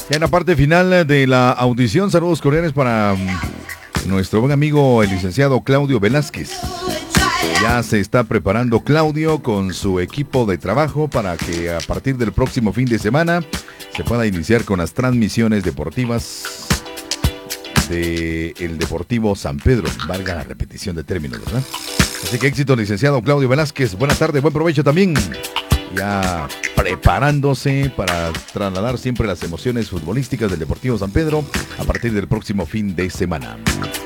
Ya en la parte final de la audición, saludos cordiales para nuestro buen amigo el licenciado Claudio Velázquez. Ya se está preparando Claudio con su equipo de trabajo para que a partir del próximo fin de semana se pueda iniciar con las transmisiones deportivas de el Deportivo San Pedro, valga la repetición de términos, ¿verdad? Así que éxito, licenciado Claudio Velázquez. Buenas tardes, buen provecho también. Ya preparándose para trasladar siempre las emociones futbolísticas del Deportivo San Pedro a partir del próximo fin de semana.